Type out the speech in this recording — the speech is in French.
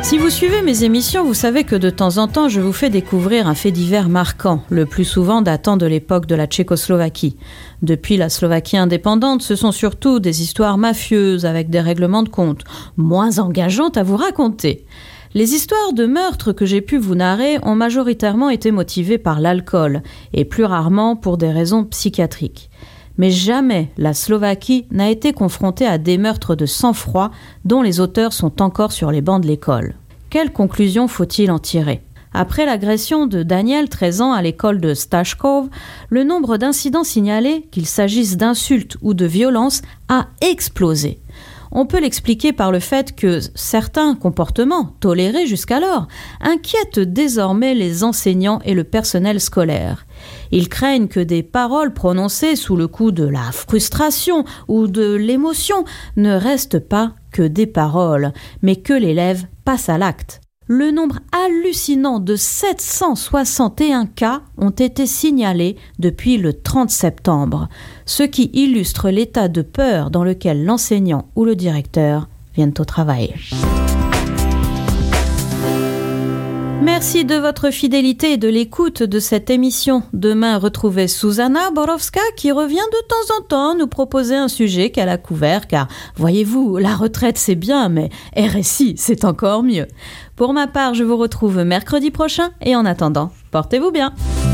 Si vous suivez mes émissions, vous savez que de temps en temps, je vous fais découvrir un fait divers marquant, le plus souvent datant de l'époque de la Tchécoslovaquie. Depuis la Slovaquie indépendante, ce sont surtout des histoires mafieuses avec des règlements de compte, moins engageantes à vous raconter. Les histoires de meurtres que j'ai pu vous narrer ont majoritairement été motivées par l'alcool, et plus rarement pour des raisons psychiatriques. Mais jamais la Slovaquie n'a été confrontée à des meurtres de sang-froid dont les auteurs sont encore sur les bancs de l'école. Quelle conclusion faut-il en tirer ? Après l'agression de Daniel, 13 ans, à l'école de Stashkov, le nombre d'incidents signalés, qu'il s'agisse d'insultes ou de violences, a explosé. On peut l'expliquer par le fait que certains comportements, tolérés jusqu'alors, inquiètent désormais les enseignants et le personnel scolaire. Ils craignent que des paroles prononcées sous le coup de la frustration ou de l'émotion ne restent pas que des paroles, mais que l'élève passe à l'acte. Le nombre hallucinant de 761 cas ont été signalés depuis le 30 septembre, ce qui illustre l'état de peur dans lequel l'enseignant ou le directeur viennent au travail. Merci de votre fidélité et de l'écoute de cette émission. Demain, retrouvez Zuzanna Borowska qui revient de temps en temps nous proposer un sujet qu'elle a couvert, car voyez-vous, la retraite c'est bien, mais RSI c'est encore mieux. Pour ma part, je vous retrouve mercredi prochain et en attendant, portez-vous bien.